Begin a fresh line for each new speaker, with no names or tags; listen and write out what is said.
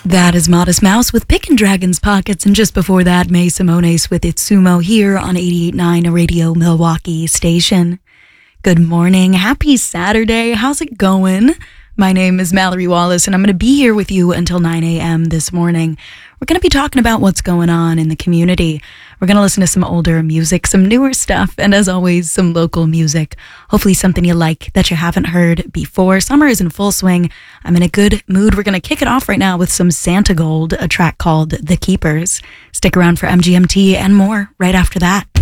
That is Modest Mouse with Pickin' Dragon's Pockets, and just before that, May Simones with Itsumo here on 88.9 Radio Milwaukee Station. Good morning. Happy Saturday. How's it going? My name is Mallory Wallace, and I'm going to be here with you until 9 a.m. this morning. We're going to be talking about what's going on in the community. We're going to listen to some older music, some newer stuff, and as always, some local music. Hopefully something you like that you haven't heard before. Summer is in full swing. I'm in a good mood. We're going to kick it off right now with some Santa Gold, a track called The Keepers. Stick around for MGMT and more right after that.